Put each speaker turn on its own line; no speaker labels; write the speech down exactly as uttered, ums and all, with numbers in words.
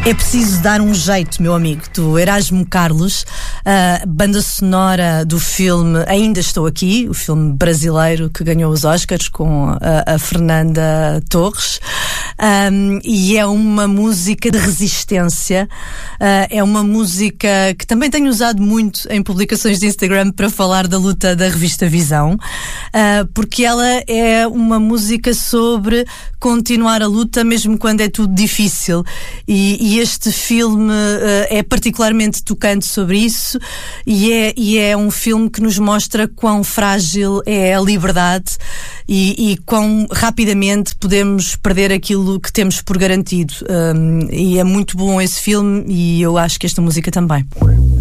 É preciso dar um jeito, meu amigo, do Erasmo Carlos, a banda sonora do filme Ainda Estou Aqui, o filme brasileiro que ganhou os Oscars com a, a Fernanda Torres, um, e é uma música de resistência, uh, é uma música que também tenho usado muito em publicações de Instagram para falar da luta da revista Visão, uh, porque ela é uma música sobre continuar a luta mesmo quando é tudo difícil, e, e este filme uh, é particularmente tocante sobre isso, e é, e é um filme que nos mostra quão frágil é a liberdade e, e quão rapidamente podemos perder aquilo que temos por garantido. Um, e é muito bom esse filme, e eu acho que esta música também.